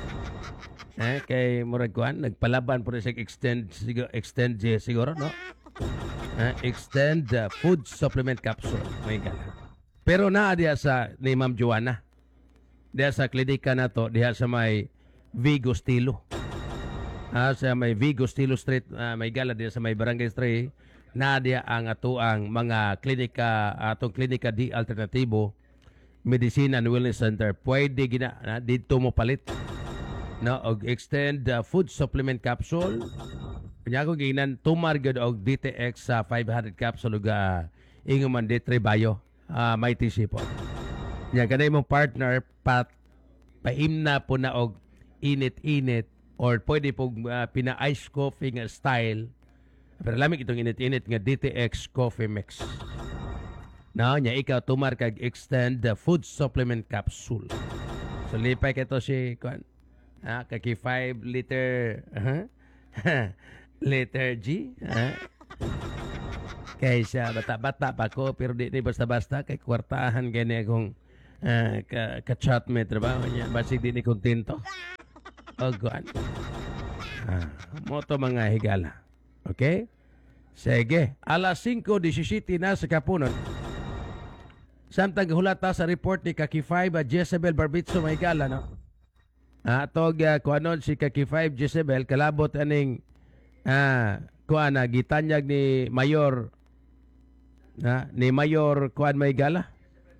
Eh kay murag kuan nagpalaban po sa extend siguro extend siguro no. Ha? Extend uh, Food Supplement Capsule. May gala. Pero naa diha sa ni Ma'am Joanna. Diha sa klinika na to, diha sa may Vigo Stilo. Ah, sa may Vigo Stilo Street, uh, may gala diha sa may Barangay Street, na diha ang atuang mga klinika, atong klinika di alternatibo, Medicine and Wellness Center. Pwede gina na dito mo palit. No, og Extend uh, Food Supplement Capsule. Kanya ko ginan tumar gyud og D T X sa uh, five hundred capsule ug uh, inguman D three Bio. Uh, may T C po. Nya kanay mong partner pat paimna po na og init-init or pwede po uh, pina-ice coffee nga style. Pero lamig itong init-init nga D T X Coffee Mix. No, nya ikaw tumar kag Extend the Food Supplement Capsule. So lipay kito si kuan. Ah, kaki five liter uh-huh. liter G, uh-huh. Kaysa bata-bata pa ko pero di ni basta-basta kay kwartahan gani akong uh, ka ka-chat me trabaho niya basig di ni kontento. Oh God. Ah, mo to mga higala. Okay? Sige, alas singko disisiete na sa kapunon. Samtang hulata sa report ni Kaki five uh, Jezebel Barbitso may higala no. Ah, tog uh, kuanon si Kaki five Jezebel kalabot aning ah kuan na gitanyag ni Mayor na ni Mayor kuan may gala.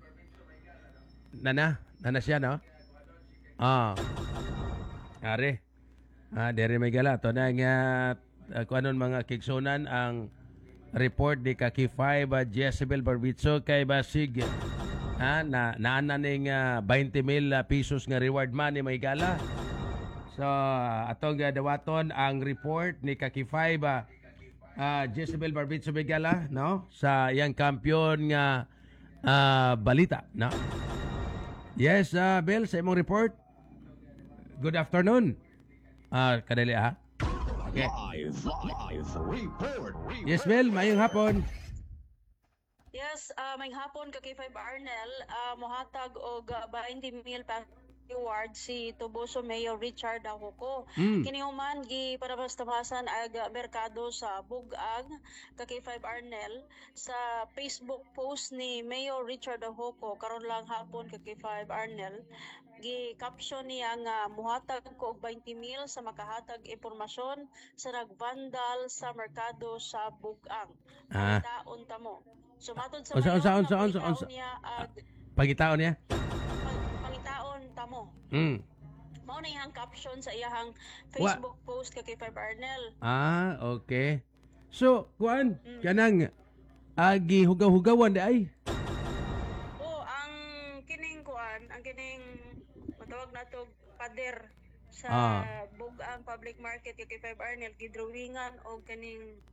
Nana, nana siya no? Ah. Are. Ah, dere may gala to na nga uh, kuanon mga kigsunan ang report ni Kaki five uh, Jezebel Barbitso kay basig ha na naana ning uh, twenty mil uh, pesos nga reward money may gala. So uh, atong uh, dawaton ang report ni Kaki five uh, uh, Jezebel Barbitso may gala no sa iyang kampiyon nga uh, balita no. Yes, uh, Bill, sa imong report. Good afternoon. Ah, uh, kadali ha. Okay. Live, live report, report. Yes, Bill, mayong hapon. Yes, uh, may hapon Kaki five Arnel, uh, mohatag og uh, twenty mil pa award si Tuboso Mayor Richard Ahuko. Mm. Kini human gi para bastabasan ag merkado sa Bugag Kaki five Arnel sa Facebook post ni Mayor Richard Ahuko karon lang hapon Kaki five Arnel gi caption niya nga muhatag ko og twenty mil sa makahatag impormasyon sa nagvandal sa merkado sa Bugag. Ah. Taon ta mo. Sumatod sa Unsa unsa unsa unsa unsa. Pagitaon niya? Pangitaon tamo. Mm. Mao na iyang caption sa iyang Facebook What? Post Kaki five Arnel. Ah, okay. So, kuan, mm. kanang agi hugaw-hugawan di ay. Oh, ang kining kuan, ang kining matawag nato pader sa ah. Bugang Public Market Kaki five Arnel gidrawingan og kining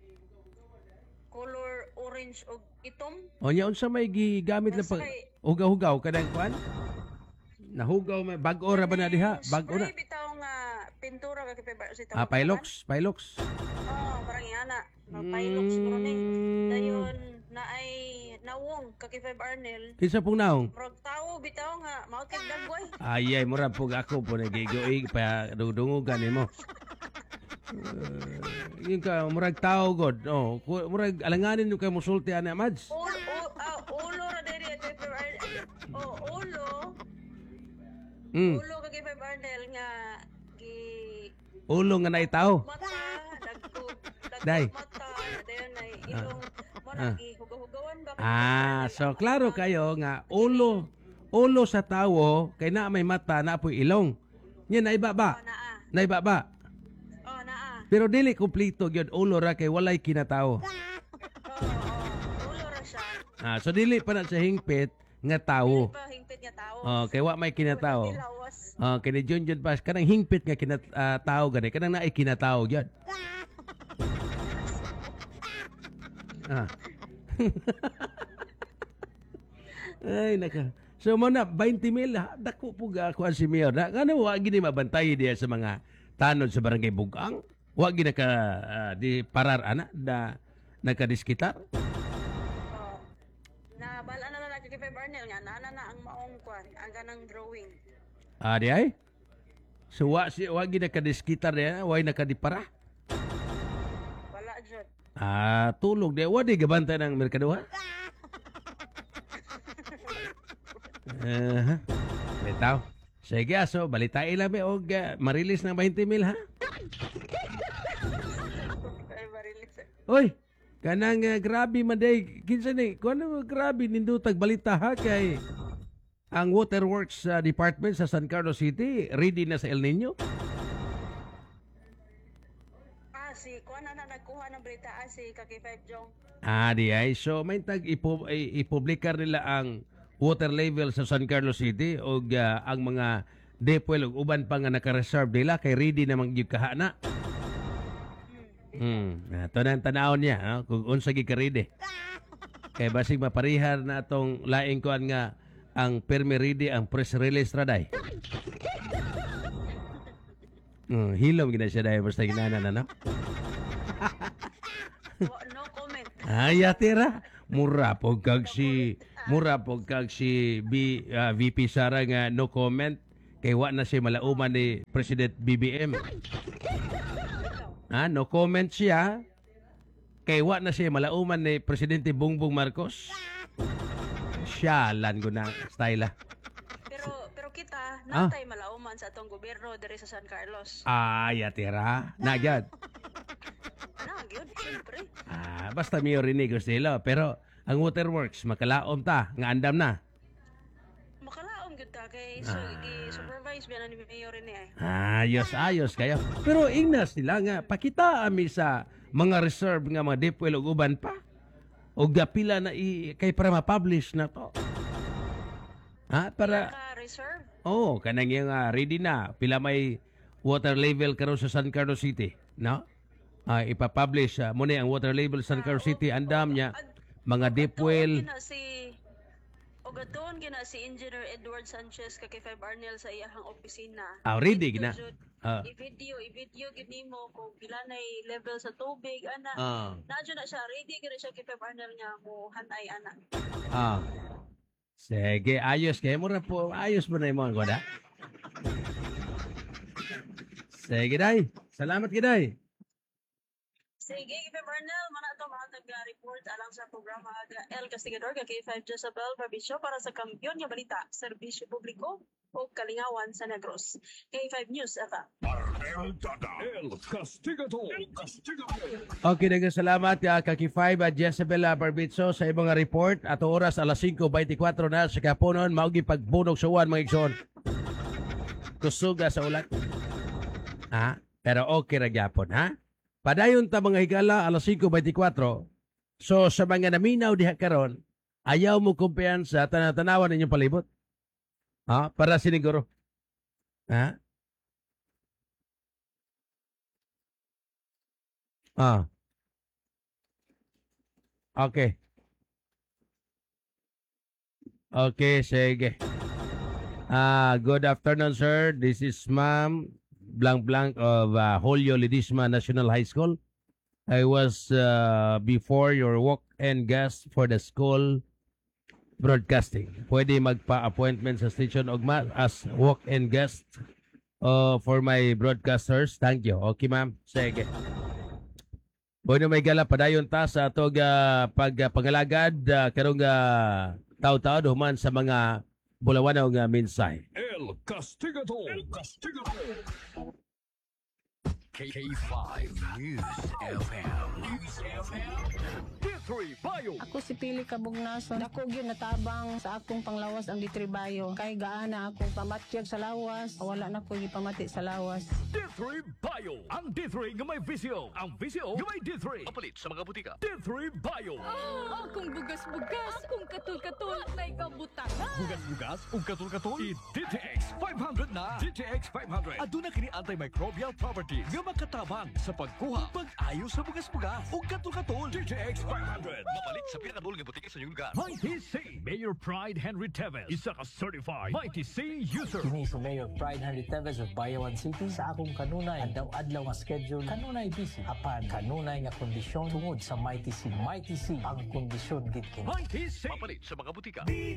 color orange og itom. O nya unsa may gigamit lang pag hugaw-hugaw kadang kuan? Nahugaw may bag-o ra ba na diha? Bag-o na. Spray bitaw nga pintura Kaki five Arnel sa Ah, Pilox, Pilox. Oh, parang yana. No, Pilox mo ni. Dayon na ay nawong kaki five Arnel. Kinsa pong naong? Murag tawo bitaw nga mao kay dagway. Ayay, mura po ako po nagigoig pa dudungugan nimo. Uh, yun ka, murag tao god. Oh, ku- murag alanganin yung kay musulti ana Mads. Ulo, uh, ulo ra diri kay five Arnel. Oh, ulo. Mm. Ulo kaki five Arnel nga gi Ulo nga naay tao. mata dagko dagko Day. mata dayon ay ilong mo Ah. na gihugaw-hugawan ba? Ah, so klaro kayo nga ulo ulo sa tawo kay na may mata na apoy ilong. Nya naiba ba? Naiba ba? Oh, naa. Pero dili kompleto gyud ulo ra kay walay kinatawo. Ulo ra siya. Ah, so dili pa na sa hingpit nga tawo. Pa hingpit nga tao. Oh, kay wa may kinatawo. Lawas. Oh, kini John John Pass kanang hingpit nga kinat ah, tao gani kanang naay kinatawo gyud. Ah. Ay naka. So mo na twenty mil ha, dako po ga ako si Mayor. Na ngano wa gini mabantay diya sa mga tanod sa barangay Bugang. Wa gini ka ah, di parar ana da nagkadiskitar. Na bala na lang kay five Arnel nga nana na ang maong kwan, ang ganang drawing. Ah, di ay? So wa si wa gini kadiskitar diya, wa nakadipara. Wala jud. Ah, tulog di wa di gabantay ng merkaduha. Uh, bitaw. Sige aso, balitain lang mi og uh, marilis ng twenty mil ha. Ay marilis. Oy, kanang uh, grabe man day kinsa ni kuno grabe nindutag balita ha kay ang Waterworks uh, Department sa San Carlos City ready na sa El Nino. Ah, si kuan na nagkuha ng balita ah, si kaki five Jong. Ah, di ay. So may tag ipo, i- ipublikar nila ang water level sa San Carlos City o uh, ang mga depwel ug uban pa nga naka-reserve nila kay ready na gyud kahana. Hmm, ato nang tanawon niya ha? Kung unsa gyud ka ready. Kay basig maparihar na atong laing kuan nga ang permi ready ang press release ra day. Hmm, hilom gina siya day basta ginana na no. No comment. Ay, atira. Mura po kag si mura po kag si B, uh, V P Sara nga no comment kay wa na siya malauman ni President B B M. Ah, no comment siya kay wa na siya malauman ni Presidente Bongbong Marcos. Siyalan ko na style ah. Pero pero kita Ah. natay malauman sa atong gobyerno diri sa San Carlos. Ay, atira. Nagyad. Ana gyud syempre. Ah, basta mayor rini gusto nila. Pero ang Waterworks, makalaom ta. Nga andam na. Makalaom gyud ta kay so gi-supervise biya na ni Mayor ni ay. Ayos, ayos kayo. Pero ingnas nila nga, pakita ami sa mga reserve nga mga depwel ug uban pa. O gapila na i, kay para ma-publish na to. Ha? Para, Ka reserve. oh, kanang yung uh, ready na. Pila may water level karon sa San Carlos City. No? Ah, ipapublish. Uh, muna ang water level sa San Carlos City. Andam niya. Mga depwel. Gina si o gaton gina si Engineer Edward Sanchez kay five Arnel sa iyahang opisina. Ah, ready gina. Ah. I-video, i-video gid nimo kung pila nay level sa tubig ana. Ah. Nadyo na siya ready gid siya kay five Arnel nga mo hanay ana. Ah. Sige, ayos kayo mo na po. Ayos mo na yung mga goda. Sige, day. Salamat, Giday. Sige, kay Arnel, mana to mga taga-report alang sa programa aga El Castigador kay five Jezabel Fabisio para sa Kampiyon nga Balita, Serbisyo Publiko o Kalingawan sa Negros. K five News F M. El Castigador. El Castigador. Okay, dagang salamat ya kaki five at Jezebel Barbitso sa ibang report. Ato oras alas five twenty-four na sa kapunon. Maugi pagbunog sa uwan mga igsoon. Kusuga sa ulat. Ha? Pero okay ra gyapon, ha? Padayon ta mga higala alas five twenty-four. So sa mga naminaw diha karon, ayaw mo kumpiyansa tanatanawan ninyong palibot. Ha? Para siniguro. Ha? Ah. Okay. Okay, sige. Ah, good afternoon, sir. This is Ma'am Blank Blank of uh, Julio Ledesma National High School. I was uh, before your walk-in guest for the school broadcasting. Pwede magpa-appointment sa station Ogma as walk-in guest uh, for my broadcasters. Thank you. Okay, ma'am. Sige. Pwede may gala padayon ta sa atog uh, pagpangalagad uh, karong uh, taw-taw duman sa mga bulawan ng uh, mensahe. El Castigador. El Castigador. K five News F M. News F M. D three Bayo. Ako si Pili Kabugnason. Dako gyud natabang sa akong panglawas ang D three Bayo. Kay gaana akong pamatyag sa lawas. Wala na ko gipamati sa lawas. D three Bayo. Ang D three nga may visio. Ang visio nga may D three. Papalit sa mga butika. D three Bayo. Ah, akong bugas-bugas, akong katul-katul, may kabutagan. Bugas-bugas ug katul-katul. I-D T X five hundred na. D T X five hundred. Aduna kini antimicrobial properties nga makatabang sa pagkuha, pag-ayos sa bugas-bugas ug katul-katul. D T X five hundred. Mapalit sa pinakadul nga butika sa inyong lugar. Mighty C. Mayor Pride Henry Teves. Isa ka certified Mighty C user. Kini si Mayor Pride Henry Teves of Bayawan City. Sa akong kanunay, adlaw-adlaw nga schedule, kanunay busy. Apan, kanunay nga kondisyon tungod sa Mighty C. Mighty C, ang kondisyon gid kini. Mighty C. Mapalit sa mga butika. D